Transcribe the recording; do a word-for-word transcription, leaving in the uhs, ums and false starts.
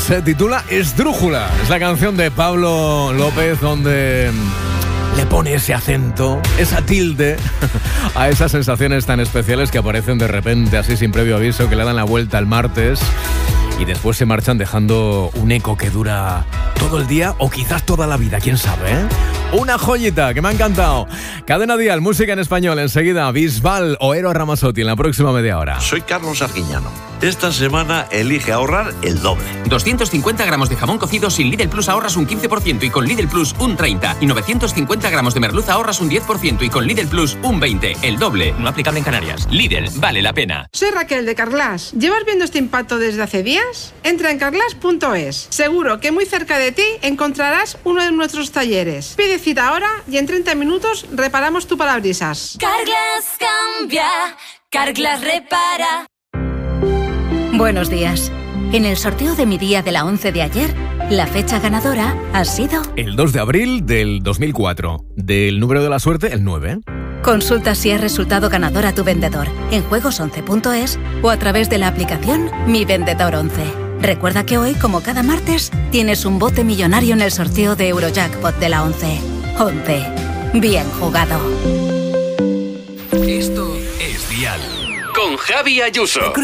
Se titula Esdrújula. Es la canción de Pablo López donde le pone ese acento, esa tilde a esas sensaciones tan especiales que aparecen de repente, así sin previo aviso, que le dan la vuelta el martes y después se marchan dejando un eco que dura todo el día o quizás toda la vida, quién sabe, ¿eh? Una joyita que me ha encantado. Cadena Dial, música en español. Enseguida Bisbal o Eros Ramazzotti en la próxima media hora. Soy Carlos Arguiñano. Esta semana elige ahorrar el doble. doscientos cincuenta gramos de jamón cocido sin Lidl Plus ahorras un quince por ciento y con Lidl Plus un treinta por ciento. Y novecientos cincuenta gramos de merluza ahorras un diez por ciento y con Lidl Plus un veinte por ciento. El doble. No aplicable en Canarias. Lidl, vale la pena. Soy Raquel de Carglass. ¿Llevas viendo este impacto desde hace días? Entra en carglass punto es. Seguro que muy cerca de ti encontrarás uno de nuestros talleres. Pide cita ahora y en treinta minutos reparamos tu parabrisas. Carglass cambia, Carglass repara. Buenos días. En el sorteo de mi día de la once de ayer, la fecha ganadora ha sido... El dos de abril del dos mil cuatro. Del número de la suerte, el nueve. Consulta si has resultado ganador a tu vendedor en juegos once punto es o a través de la aplicación Mi Vendedor once. Recuerda que hoy, como cada martes, tienes un bote millonario en el sorteo de Eurojackpot de la once. once. Bien jugado. Esto es Dial. Con Javi Ayuso.